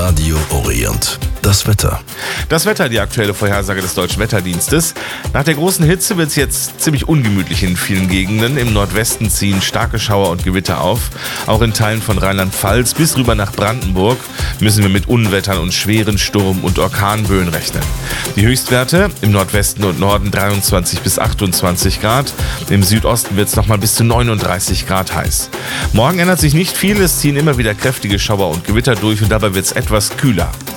Radio Orient. Das Wetter. Das Wetter, die aktuelle Vorhersage des Deutschen Wetterdienstes. Nach der großen Hitze wird es jetzt ziemlich ungemütlich in vielen Gegenden. Im Nordwesten ziehen starke Schauer und Gewitter auf. Auch in Teilen von Rheinland-Pfalz bis rüber nach Brandenburg müssen wir mit Unwettern und schweren Sturm- und Orkanböen rechnen. Die Höchstwerte im Nordwesten und Norden 23 bis 28 Grad. Im Südosten wird es nochmal bis zu 39 Grad heiß. Morgen ändert sich nicht viel. Es ziehen immer wieder kräftige Schauer und Gewitter durch und dabei wird es etwas kühler.